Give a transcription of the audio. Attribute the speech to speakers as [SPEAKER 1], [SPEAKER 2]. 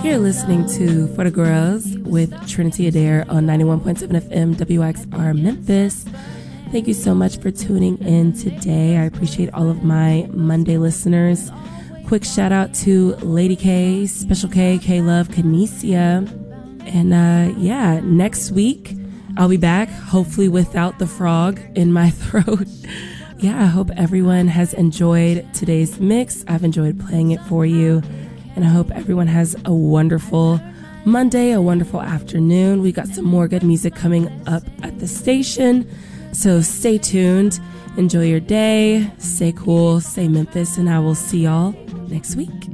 [SPEAKER 1] You're listening to For the Girls with Trinity Adair on 91.7 FM WXR Memphis. Thank you so much for tuning in today. I appreciate all of my Monday listeners. Quick shout out to Lady K, Special K, K-Love, Kinesia. And next week I'll be back, hopefully without the frog in my throat. I hope everyone has enjoyed today's mix. I've enjoyed playing it for you. And I hope everyone has a wonderful Monday, a wonderful afternoon. We got some more good music coming up at the station. So stay tuned. Enjoy your day. Stay cool. Stay Memphis. And I will see y'all next week.